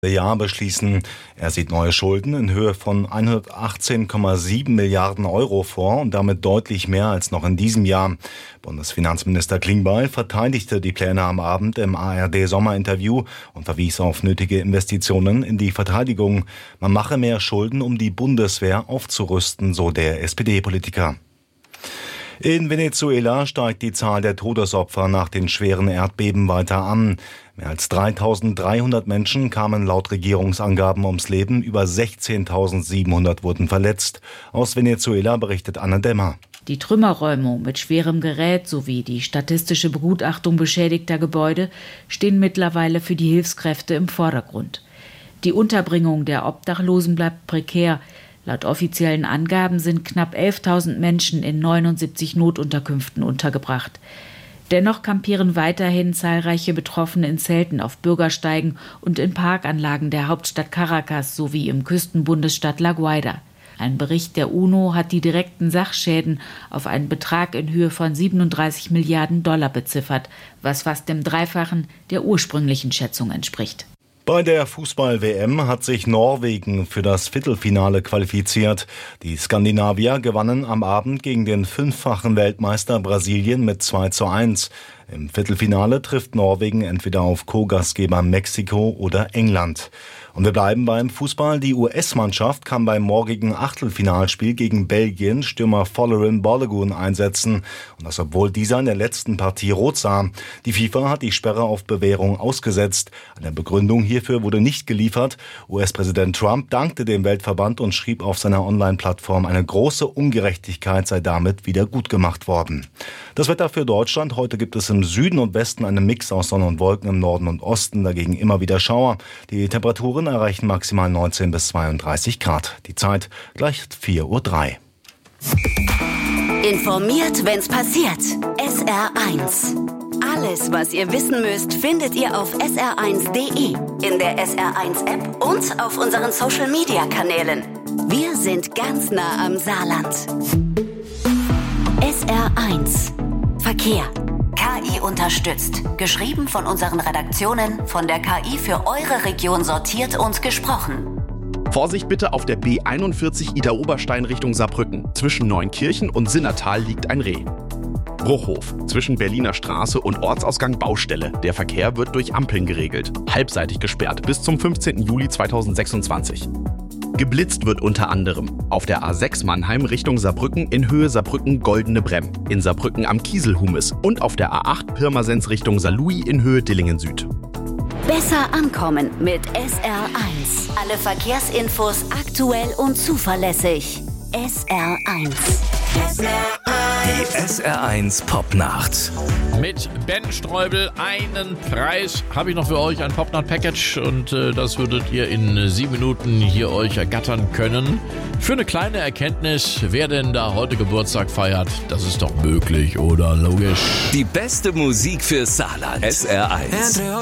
Jahr beschließen. Er sieht neue Schulden in Höhe von 118,7 Milliarden Euro vor und damit deutlich mehr als noch in diesem Jahr. Bundesfinanzminister Klingbeil verteidigte die Pläne am Abend im ARD-Sommerinterview und verwies auf nötige Investitionen in die Verteidigung. Man mache mehr Schulden, um die Bundeswehr aufzurüsten, so der SPD-Politiker. In Venezuela steigt die Zahl der Todesopfer nach den schweren Erdbeben weiter an. Mehr als 3.300 Menschen kamen laut Regierungsangaben ums Leben, über 16.700 wurden verletzt. Aus Venezuela berichtet Anne Dämmer. Die Trümmerräumung mit schwerem Gerät sowie die statistische Begutachtung beschädigter Gebäude stehen mittlerweile für die Hilfskräfte im Vordergrund. Die Unterbringung der Obdachlosen bleibt prekär. Laut offiziellen Angaben sind knapp 11.000 Menschen in 79 Notunterkünften untergebracht. Dennoch kampieren weiterhin zahlreiche Betroffene in Zelten auf Bürgersteigen und in Parkanlagen der Hauptstadt Caracas sowie im Küstenbundesstaat La Guaira. Ein Bericht der UNO hat die direkten Sachschäden auf einen Betrag in Höhe von 37 Milliarden Dollar beziffert, was fast dem Dreifachen der ursprünglichen Schätzung entspricht. Bei der Fußball-WM hat sich Norwegen für das Viertelfinale qualifiziert. Die Skandinavier gewannen am Abend gegen den 5-fachen Weltmeister Brasilien mit 2:1. Im Viertelfinale trifft Norwegen entweder auf Co-Gastgeber Mexiko oder England. Und wir bleiben beim Fußball. Die US-Mannschaft kann beim morgigen Achtelfinalspiel gegen Belgien Stürmer Folarin Balogun einsetzen. Und das, obwohl dieser in der letzten Partie rot sah. Die FIFA hat die Sperre auf Bewährung ausgesetzt. Eine Begründung hierfür wurde nicht geliefert. US-Präsident Trump dankte dem Weltverband und schrieb auf seiner Online-Plattform, eine große Ungerechtigkeit sei damit wieder gut gemacht worden. Das Wetter für Deutschland. Heute gibt es im Süden und Westen einen Mix aus Sonne und Wolken, im Norden und Osten dagegen immer wieder Schauer. Die Temperaturen erreichen maximal 19 bis 32 Grad. Die Zeit gleich 4:03 Uhr. Informiert, wenn's passiert. SR1. Alles, was ihr wissen müsst, findet ihr auf sr1.de, in der SR1-App und auf unseren Social-Media-Kanälen. Wir sind ganz nah am Saarland. SR1 Verkehr. KI unterstützt. Geschrieben von unseren Redaktionen, von der KI für eure Region sortiert und gesprochen. Vorsicht bitte auf der B41 Idar-Oberstein Richtung Saarbrücken. Zwischen Neunkirchen und Sinnertal liegt ein Reh. Bruchhof. Zwischen Berliner Straße und Ortsausgang Baustelle. Der Verkehr wird durch Ampeln geregelt. Halbseitig gesperrt bis zum 15. Juli 2026. Geblitzt wird unter anderem auf der A6 Mannheim Richtung Saarbrücken in Höhe Saarbrücken-Goldene Bremm, in Saarbrücken am Kieselhumis und auf der A8 Pirmasens Richtung Saarlouis in Höhe Dillingen Süd. Besser ankommen mit SR1. Alle Verkehrsinfos aktuell und zuverlässig. SR1. Die SR1 Popnacht. Mit Ben Streubel einen Preis habe ich noch für euch, ein Popnacht-Package, und das würdet ihr in 7 Minuten hier euch ergattern können. Für eine kleine Erkenntnis, wer denn da heute Geburtstag feiert, das ist doch möglich, oder? Logisch. Die beste Musik für Saarland. SR1.